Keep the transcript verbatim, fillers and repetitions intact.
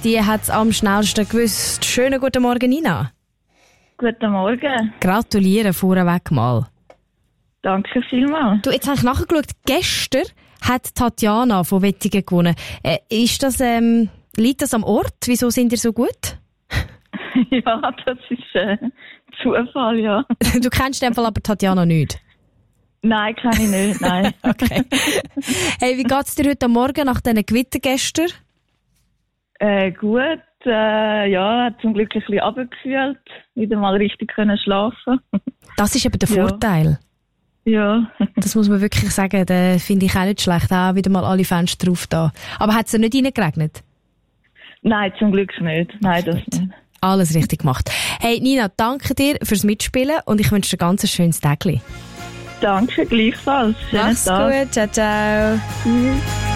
die hat es am schnellsten gewusst. Schönen guten Morgen, Nina. Guten Morgen. Gratuliere vorweg mal. Danke vielmals. Du, jetzt habe ich nachgeschaut. Gestern hat Tatjana von Wettingen gewonnen. Äh, ist das, ähm, liegt das am Ort? Wieso sind ihr so gut? Ja, das ist äh, Zufall, ja. Du kennst in dem Fall aber Tatjana nicht? Nein, kann ich nicht, nein. Okay. Hey, wie geht's dir heute Morgen nach diesen Gewitter gestern? Äh, gut, äh, ja, hat zum Glück ein bisschen runtergekühlt. Wieder mal richtig können schlafen. Das ist eben der Ja. Vorteil. Ja. Das muss man wirklich sagen, da finde ich auch nicht schlecht. Auch wieder mal alle Fenster drauf da. Aber hat es ja nicht reingeregnet? Nein, zum Glück nicht. Nein, das nicht. Alles richtig gemacht. Hey Nina, danke dir fürs Mitspielen und ich wünsche dir ganz ein schönes Tag. Danke, gleichfalls. Schönen Mach's Tag. gut, ciao, ciao. Tschüss.